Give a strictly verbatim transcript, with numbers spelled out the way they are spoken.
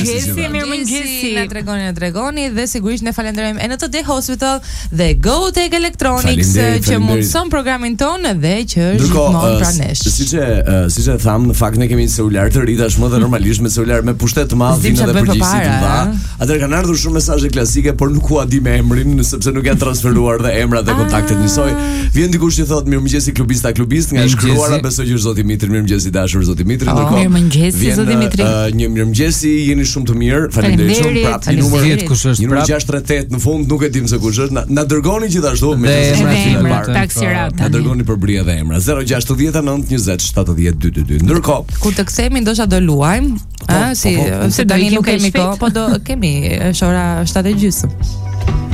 Mirëmëngjesi, mirëmëngjesi. Na tregoni, na tregoni dhe sigurisht ne falenderojmë N T D Hospital dhe Go Tech Electronics që mundson programin ton dhe që është gjithmonë pranë nesh. Siç e siç e tham, në fakt ne kemi një celular të ri tashmë dhe normalisht me celular me pushtet të madh vinë edhe përgjegjësi të mëdha. Atëherë kanë ardhur shumë mesazhe klasike, por nuk u di me emrin sepse nuk janë transferuar dhe emrat dhe kontaktet njësoj. Vjen dikush që thotë mirëmëngjesi klubista klubist nga shkruara, besoj që është zoti Mitri, mirëmëngjesi dashur zoti Mitri. Ndërkohë mirëmëngjesi zoti Mitri. Një mirëmëngjesi, jeni shumë të mirë. Faleminderit shumë prapë. Numër kush është prapë gjashtë tre tetë në fund nuk e dim se kush është. Na dërgoni gjithashtu me emra taksirata. Na dërgoni për bria dhe emra. zero gjashtë dhjetë nëntë njëzet shtatëdhjetë dy dy dy. Ndërkohë, kur të kthehemi ndoshta do luajmë, ëh, si se tani nuk kemi kohë, po do kemi, është ora shtatë e gjysmë.